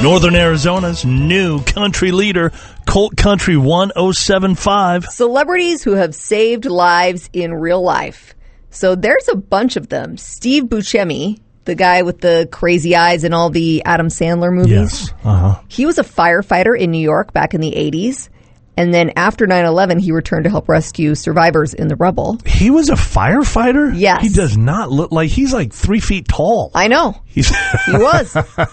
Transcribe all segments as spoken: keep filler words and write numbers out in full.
Northern Arizona's new country leader, Colt Country one oh seven point five. Celebrities who have saved lives in real life. So there's a bunch of them. Steve Buscemi, the guy with the crazy eyes in all the Adam Sandler movies. Yes. Uh-huh. He was a firefighter in New York back in the eighties. And then after nine eleven, he returned to help rescue survivors in the rubble. He was a firefighter? Yes. He does not look like, he's like three feet tall. I know. He's He was.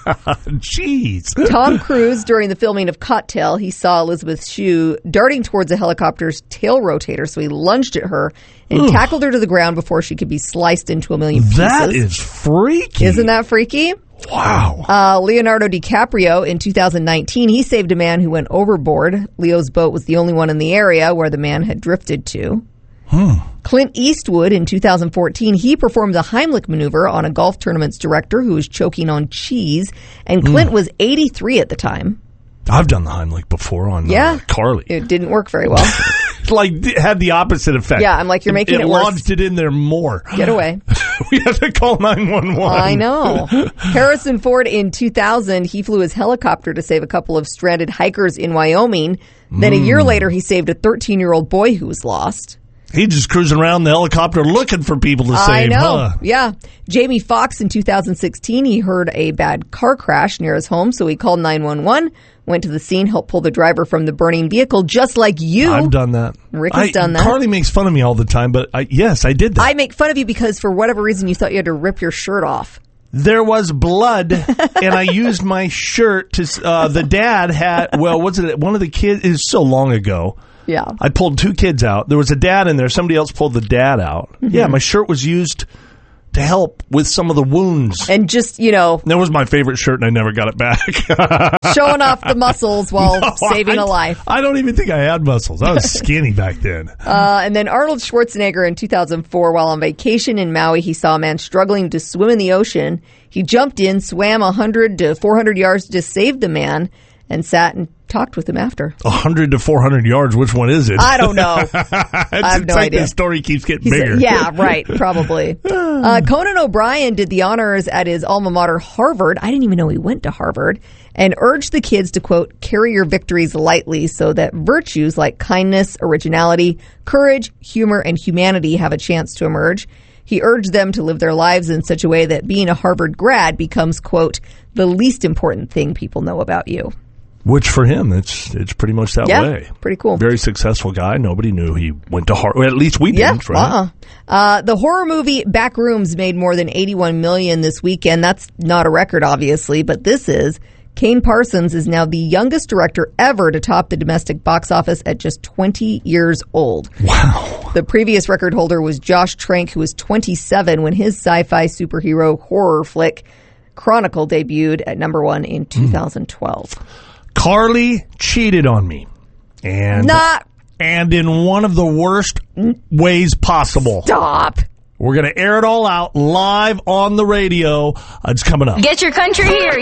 Jeez. Tom Cruise, during the filming of Cocktail, he saw Elizabeth Shue darting towards a helicopter's tail rotator, so he lunged at her and Ugh. tackled her to the ground before she could be sliced into a million pieces. That is freaky. Isn't that freaky? Wow. Uh, Leonardo DiCaprio, in two thousand nineteen, he saved a man who went overboard. Leo's boat was the only one in the area where the man had drifted to. Hmm. Clint Eastwood, in two thousand fourteen, he performed the Heimlich maneuver on a golf tournament's director who was choking on cheese, and Clint Mm. was eighty-three at the time. I've done the Heimlich before on Yeah. uh, Carly. It didn't work very well. Like, it had the opposite effect. Yeah, I'm like, you're making it, it worse. lodged it in there more. Get away. We had to call nine one one. I know. Harrison Ford, in two thousand, he flew his helicopter to save a couple of stranded hikers in Wyoming. Then a year Mm. later, he saved a thirteen-year-old boy who was lost. He just cruising around the helicopter looking for people to save. I know. Huh? Yeah. Jamie Foxx, in two thousand sixteen, he heard a bad car crash near his home, so he called nine one one, went to the scene, helped pull the driver from the burning vehicle, just like you. I've done that. Rick has I, done that. Carly makes fun of me all the time, but I, yes, I did that. I make fun of you because for whatever reason you thought you had to rip your shirt off. There was blood, and I used my shirt to. Uh, the dad had. Well, what's it? One of the kids. It was so long ago. Yeah. I pulled two kids out. There was a dad in there. Somebody else pulled the dad out. Mm-hmm. Yeah, my shirt was used to help with some of the wounds. And just, you know. That was my favorite shirt, and I never got it back. Showing off the muscles while No, saving I, a life. I don't even think I had muscles. I was skinny back then. Uh, and then Arnold Schwarzenegger, in two thousand four, while on vacation in Maui, he saw a man struggling to swim in the ocean. He jumped in, swam one hundred to four hundred yards to save the man, and sat and talked with him after. one hundred to four hundred yards, which one is it? I don't know. it's, I have no like idea. The story keeps getting He said- bigger. yeah, right, probably. Uh, Conan O'Brien did the honors at his alma mater, Harvard. I didn't even know he went to Harvard. And urged the kids to, quote, carry your victories lightly so that virtues like kindness, originality, courage, humor, and humanity have a chance to emerge. He urged them to live their lives in such a way that being a Harvard grad becomes, quote, the least important thing people know about you. Which for him, it's it's pretty much that Yeah, way. pretty cool. Very successful guy. Nobody knew he went to Harvard. Well, at least we Yeah, didn't, right? uh-uh. Uh, the horror movie Backrooms made more than eighty-one million dollars this weekend. That's not a record, obviously, but this is. Kane Parsons is now the youngest director ever to top the domestic box office at just twenty years old. Wow. The previous record holder was Josh Trank, who was twenty-seven when his sci-fi superhero horror flick Chronicle debuted at number one in two thousand twelve. Carly cheated on me. And Not. And in one of the worst ways possible. Stop. We're going to air it all out live on the radio. It's coming up. Get your country here.